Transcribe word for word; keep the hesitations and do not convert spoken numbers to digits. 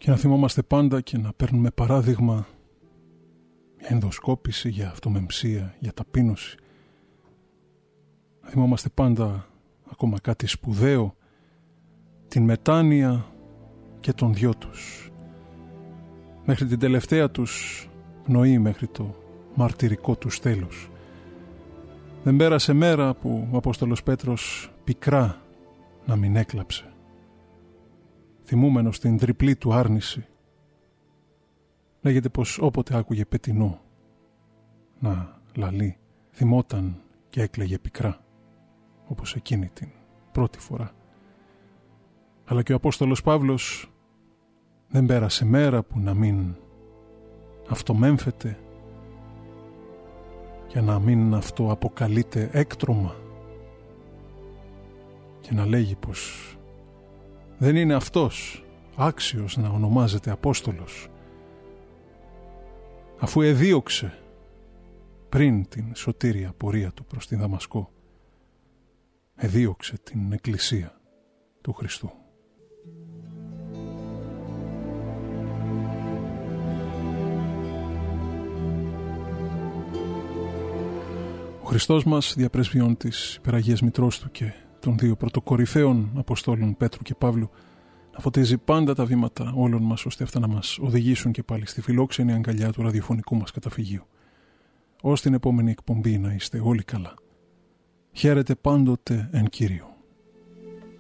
και να θυμόμαστε πάντα και να παίρνουμε παράδειγμα για ενδοσκόπηση, για αυτομεμψία, για ταπείνωση. Να θυμόμαστε πάντα ακόμα κάτι σπουδαίο, την μετάνοια και των δυο τους, μέχρι την τελευταία τους πνοή, μέχρι το μαρτυρικό τους τέλος. Δεν πέρασε μέρα που ο Απόστολος Πέτρος πικρά να μην έκλαψε, θυμούμενος την τριπλή του άρνηση. Λέγεται πως όποτε άκουγε πετεινό να λαλεί, θυμόταν και έκλαιγε πικρά, όπως εκείνη την πρώτη φορά. Αλλά και ο Απόστολος Παύλος δεν πέρασε μέρα που να μην αυτομέμφεται και να μην αυτό αποκαλείται έκτρωμα και να λέγει πως δεν είναι αυτός άξιος να ονομάζεται Απόστολος, αφού εδίωξε πριν την σωτήρια πορεία του προς την Δαμασκό, εδίωξε την Εκκλησία του Χριστού. Ο Χριστός μας, διαπρεσβειών της Υπεραγίας Μητρός Του και των δύο πρωτοκορυφαίων Αποστόλων Πέτρου και Παύλου, να φωτίζει πάντα τα βήματα όλων μας, ώστε αυτά να μας οδηγήσουν και πάλι στη φιλόξενη αγκαλιά του ραδιοφωνικού μας καταφυγείου. Ως την επόμενη εκπομπή να είστε όλοι καλά. Χαίρετε πάντοτε εν Κύριω.